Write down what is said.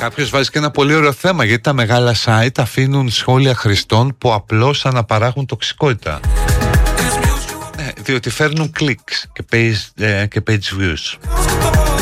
Κάποιος βάζει και ένα πολύ ωραίο θέμα, γιατί τα μεγάλα site αφήνουν σχόλια χρηστών που απλώς αναπαράγουν τοξικότητα. Διότι φέρνουν clicks και page views.